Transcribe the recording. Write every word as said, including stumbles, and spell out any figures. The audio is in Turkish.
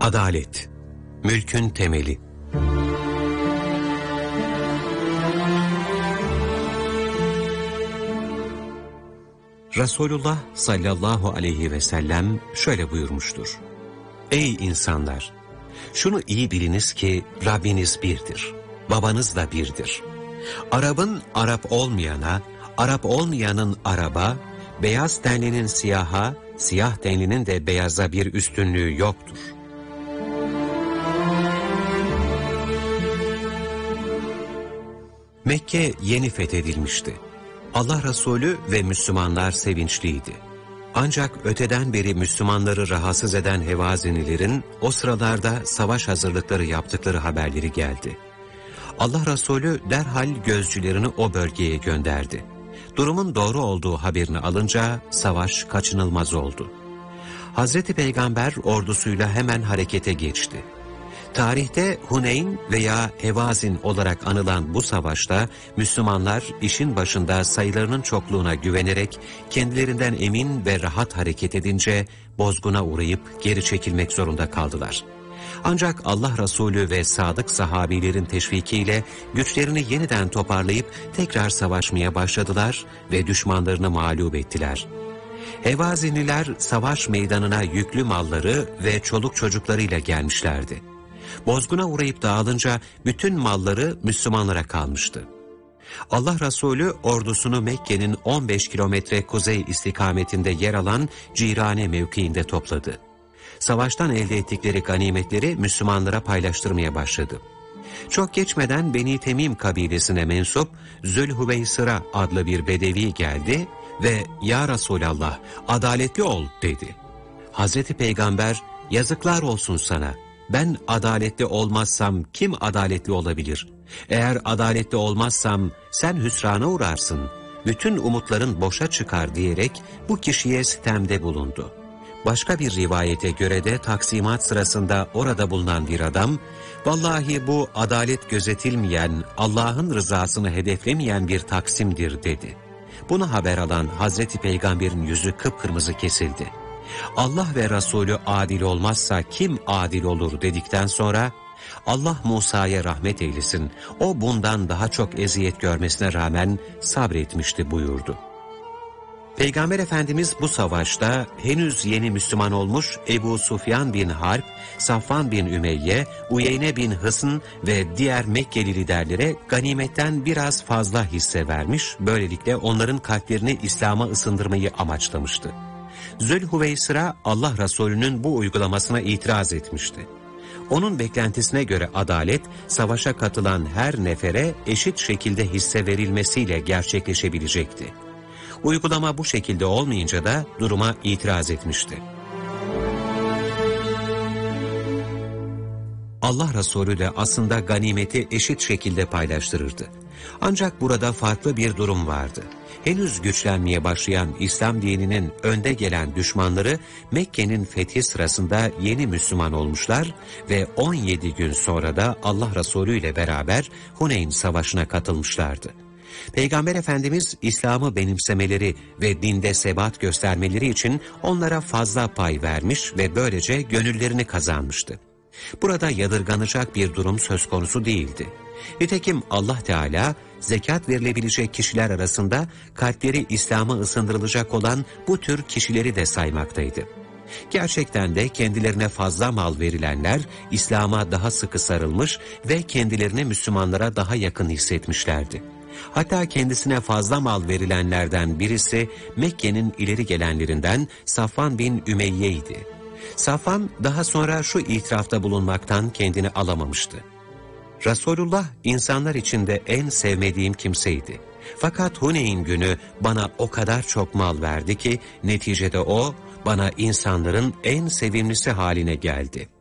Adalet, mülkün temeli. Resulullah sallallahu aleyhi ve sellem şöyle buyurmuştur. Ey insanlar! Şunu iyi biliniz ki Rabbiniz birdir, babanız da birdir. Arap'ın Arap olmayana, Arap olmayanın Arap'a, beyaz tenlinin siyaha, siyah tenlinin de beyaza bir üstünlüğü yoktur. Mekke yeni fethedilmişti. Allah Resulü ve Müslümanlar sevinçliydi. Ancak öteden beri Müslümanları rahatsız eden Hevazinilerin o sıralarda savaş hazırlıkları yaptıkları haberleri geldi. Allah Resulü derhal gözcülerini o bölgeye gönderdi. Durumun doğru olduğu haberini alınca savaş kaçınılmaz oldu. Hazreti Peygamber ordusuyla hemen harekete geçti. Tarihte Huneyn veya Hevazin olarak anılan bu savaşta Müslümanlar işin başında sayılarının çokluğuna güvenerek kendilerinden emin ve rahat hareket edince bozguna uğrayıp geri çekilmek zorunda kaldılar. Ancak Allah Resulü ve sadık sahabilerin teşvikiyle güçlerini yeniden toparlayıp tekrar savaşmaya başladılar ve düşmanlarını mağlup ettiler. Hevaziniler savaş meydanına yüklü malları ve çoluk çocuklarıyla gelmişlerdi. Bozguna uğrayıp dağılınca bütün malları Müslümanlara kalmıştı. Allah Resulü ordusunu Mekke'nin on beş kilometre kuzey istikametinde yer alan Cirane mevkiinde topladı. Savaştan elde ettikleri ganimetleri Müslümanlara paylaştırmaya başladı. Çok geçmeden Beni Temim kabilesine mensup Zülhüveysıra adlı bir bedevi geldi ve "Ya Resulallah, adaletli ol" dedi. Hazreti Peygamber, "Yazıklar olsun sana. Ben adaletli olmazsam kim adaletli olabilir? Eğer adaletli olmazsam sen hüsrana uğrarsın. Bütün umutların boşa çıkar" diyerek bu kişiye sitemde bulundu. Başka bir rivayete göre de taksimat sırasında orada bulunan bir adam, "Vallahi bu adalet gözetilmeyen, Allah'ın rızasını hedeflemeyen bir taksimdir" dedi. Bunu haber alan Hazreti Peygamber'in yüzü kıpkırmızı kesildi. Allah ve Resulü adil olmazsa kim adil olur dedikten sonra, Allah Musa'ya rahmet eylesin, o bundan daha çok eziyet görmesine rağmen sabretmişti buyurdu. Peygamber Efendimiz bu savaşta henüz yeni Müslüman olmuş Ebu Sufyan bin Harp, Safvan bin Ümeyye, Uyeyne bin Hısn ve diğer Mekkeli liderlere ganimetten biraz fazla hisse vermiş, böylelikle onların kalplerini İslam'a ısındırmayı amaçlamıştı. Zülhüveysıra Allah Resulü'nün bu uygulamasına itiraz etmişti. Onun beklentisine göre adalet, savaşa katılan her nefere eşit şekilde hisse verilmesiyle gerçekleşebilecekti. Uygulama bu şekilde olmayınca da duruma itiraz etmişti. Allah Resulü de aslında ganimeti eşit şekilde paylaştırırdı. Ancak burada farklı bir durum vardı. Henüz güçlenmeye başlayan İslam dininin önde gelen düşmanları Mekke'nin fethi sırasında yeni Müslüman olmuşlar ve on yedi gün sonra da Allah Resulü ile beraber Huneyn Savaşı'na katılmışlardı. Peygamber Efendimiz İslam'ı benimsemeleri ve dinde sebat göstermeleri için onlara fazla pay vermiş ve böylece gönüllerini kazanmıştı. Burada yadırganacak bir durum söz konusu değildi. Nitekim Allah Teala zekat verilebilecek kişiler arasında kalpleri İslam'a ısındırılacak olan bu tür kişileri de saymaktaydı. Gerçekten de kendilerine fazla mal verilenler İslam'a daha sıkı sarılmış ve kendilerini Müslümanlara daha yakın hissetmişlerdi. Hatta kendisine fazla mal verilenlerden birisi Mekke'nin ileri gelenlerinden Safvan bin Ümeyye'ydi. Safvan daha sonra şu itirafta bulunmaktan kendini alamamıştı. Resulullah insanlar içinde en sevmediğim kimseydi. Fakat Huneyn günü bana o kadar çok mal verdi ki neticede o bana insanların en sevimlisi haline geldi.